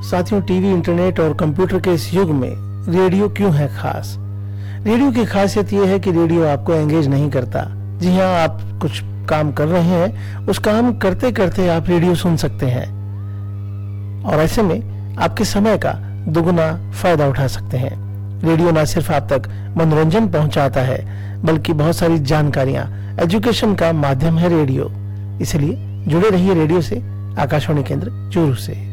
साथियों, TV, internet और computer के इस युग में रेडियो क्यों है खास? रेडियो की खासियत यह है कि रेडियो आपको एंगेज नहीं करता। जी हाँ, आप कुछ काम कर रहे हैं, उस काम करते करते आप रेडियो सुन सकते हैं और ऐसे में आपके समय का दुगना फायदा उठा सकते हैं। रेडियो न सिर्फ आप तक मनोरंजन पहुंचाता है, बल्कि बहुत सारी जानकारियां, एजुकेशन का माध्यम है रेडियो। इसलिए जुड़े रहिए रेडियो से, आकाशवाणी केंद्र चूरू से।